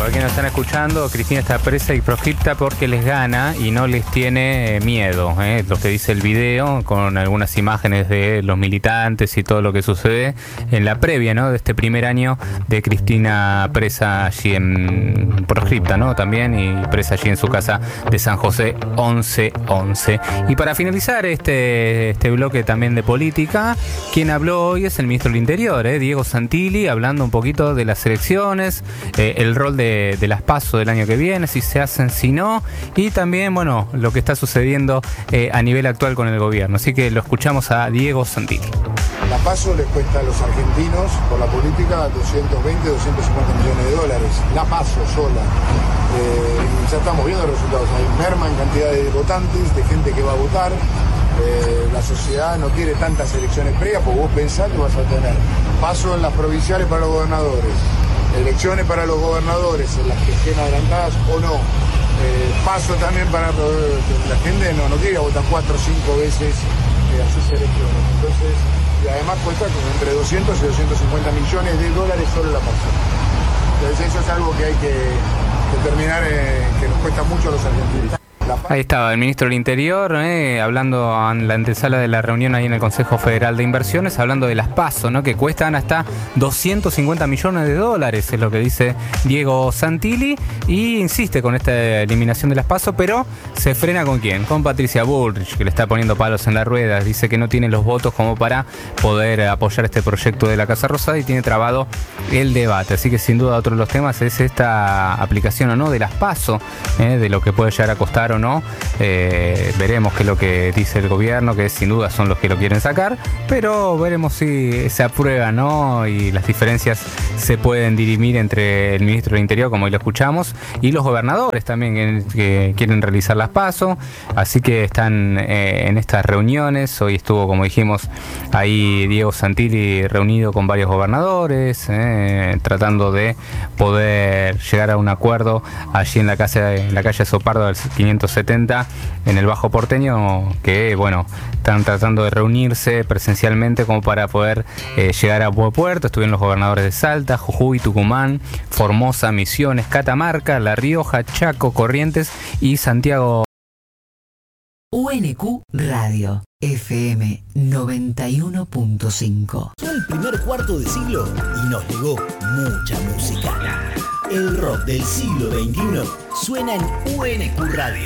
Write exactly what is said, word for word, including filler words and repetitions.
para quienes nos están escuchando, Cristina está presa y proscripta porque les gana y no les tiene miedo. ¿eh? Lo que dice el video, con algunas imágenes de los militantes y todo lo que sucede en la previa, ¿no?, de este primer año de Cristina presa allí en proscripta, ¿no?, también, y presa allí en su casa de San José once once. Y para finalizar este, este bloque también de política, quien habló hoy es el ministro del Interior, ¿eh? Diego Santilli, hablando un poquito de las elecciones, eh, el rol de, de las PASO del año que viene, si se hacen, si no, y también, bueno, lo que está sucediendo eh, a nivel actual con el gobierno. Así que lo escuchamos a Diego Santilli. La PASO les cuesta a los argentinos, por la política, doscientos veinte, doscientos cincuenta millones de dólares. La PASO sola. Eh, y ya estamos viendo los resultados. Hay merma en cantidad de votantes, de gente que va a votar. Eh, la sociedad no quiere tantas elecciones previas, porque vos pensás que vas a tener PASO en las provinciales para los gobernadores, elecciones para los gobernadores, en las que estén adelantadas o no. Eh, PASO también para la gente no, no quiere votar cuatro o cinco veces eh, a sus elecciones. Entonces, y además cuesta entre doscientos y doscientos cincuenta millones de dólares solo la PASO. Entonces eso es algo que hay que determinar, eh, que nos cuesta mucho a los argentinos. Ahí estaba el ministro del Interior, eh, hablando en la antesala de la reunión ahí en el Consejo Federal de Inversiones, hablando de las PASO, ¿no?, que cuestan hasta doscientos cincuenta millones de dólares, es lo que dice Diego Santilli, y insiste con esta eliminación de las PASO, pero se frena ¿con quién? Con Patricia Bullrich, que le está poniendo palos en las ruedas, dice que no tiene los votos como para poder apoyar este proyecto de la Casa Rosada y tiene trabado el debate. Así que sin duda otro de los temas es esta aplicación o no de las PASO, eh, de lo que puede llegar a costar o no. Eh, veremos qué es lo que dice el gobierno, que sin duda son los que lo quieren sacar, pero veremos si se aprueba, ¿no? Y las diferencias se pueden dirimir entre el ministro del Interior, como hoy lo escuchamos, y los gobernadores también que, que quieren realizar las PASO. Así que están eh, en estas reuniones. Hoy estuvo, como dijimos, ahí Diego Santilli reunido con varios gobernadores, eh, tratando de poder llegar a un acuerdo allí en la calle, en la calle Sopardo del quinientos setenta en el Bajo Porteño, que bueno, están tratando de reunirse presencialmente como para poder eh, llegar a buen puerto. Estuvieron los gobernadores de Salta, Jujuy, Tucumán, Formosa, Misiones, Catamarca, La Rioja, Chaco, Corrientes y Santiago. U N Q Radio F M noventa y uno punto cinco. Fue el primer cuarto de siglo y nos legó mucha música. El rock del siglo veintiuno suena en U N Q Radio.